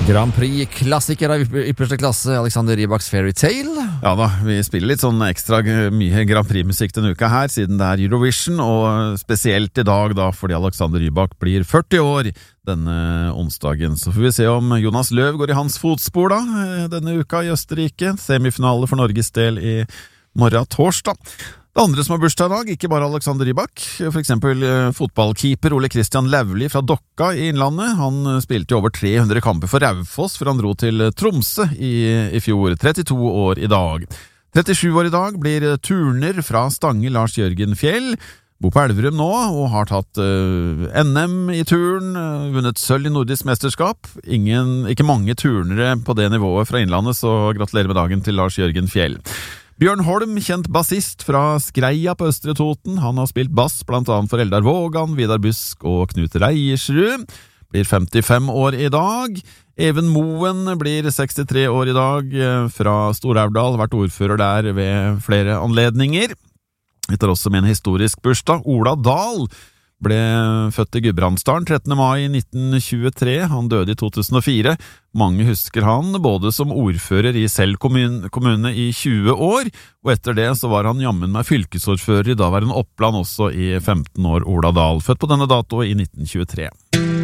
Grand Prix-klassiker av ypperste klasse, Alexander Rybaks Fairy Tale. Ja da, vi spiller litt sånn ekstra mye Grand Prix-musikk denne uka her, siden det er Eurovision, og spesielt i dag da, fordi Alexander Rybak blir 40 år denne onsdagen. Så får vi se om Jonas Løv går i hans fotspor da, denne uka i Østerrike. Semifinale for Norges del i morgen torsdag. Det andre som har bursdag i dag, ikke bare Alexander Rybak, for eksempel fotballkeeper Ole Christian Lauvli fra Dokka i Innlandet. Han spilte over 300 kamper for Raufoss, for han dro til Tromsø i fjor. 32 år i dag. 37 år i dag blir turner fra Stange Lars Jørgen Fjell. Bor på Elverum nå, og har tatt NM i turn, vunnet sølv i nordisk mesterskap. Ikke mange turnere på det nivået fra Innlandet, så gratulerer med dagen til Lars Jørgen Fjell. Bjørn Holm, kjent bassist fra Skreia på Østre Toten. Han har spilt bass blant annet for Eldar Vågan, Vidar Busk og Knut Reiersrud. Blir 55 år i dag. Even Moen blir 63 år i dag, fra Stor-Aurdal, vært ordfører der ved flere anledninger. Etter også med en historisk bursdag. Ola Dahl ble født i Gudbrandsdalen 13. mai 1923. Han døde i 2004. Mange husker han både som ordfører i Sel kommune i 20 år, og etter det så var han jammen med fylkesordfører i daværende Oppland også i 15 år, Ola Dahl, født på denne dato i 1923.